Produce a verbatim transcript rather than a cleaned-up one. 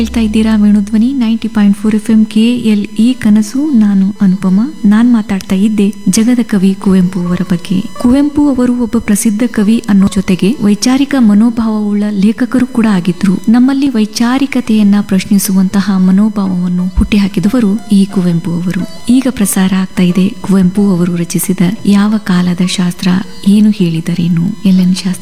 ಹೇಳ್ತಾ ಇದ್ದೀರಾ Venudhwani ninety point four F M K L ಈ ಕನಸು. ನಾನು ಅನುಪಮ. ನಾನ್ ಮಾತಾಡ್ತಾ ಇದ್ದೆ ಜಗದ ಕವಿ ಕುವೆಂಪು ಅವರ ಬಗ್ಗೆ. ಕುವೆಂಪು ಅವರು ಒಬ್ಬ ಪ್ರಸಿದ್ಧ ಕವಿ ಅನ್ನೋ ಜೊತೆಗೆ ವೈಚಾರಿಕ ಮನೋಭಾವವುಳ್ಳ ಲೇಖಕರು ಕೂಡ ಆಗಿದ್ರು. ನಮ್ಮಲ್ಲಿ ವೈಚಾರಿಕತೆಯನ್ನ ಪ್ರಶ್ನಿಸುವಂತಹ ಮನೋಭಾವವನ್ನು ಹುಟ್ಟಿಹಾಕಿದವರು ಈ ಕುವೆಂಪು ಅವರು. ಈಗ ಪ್ರಸಾರ ಆಗ್ತಾ ಇದೆ ಕುವೆಂಪು ಅವರು ರಚಿಸಿದ ಯಾವ ಕಾಲದ ಶಾಸ್ತ್ರ ಏನು ಹೇಳಿದರೇನು. L N Shastri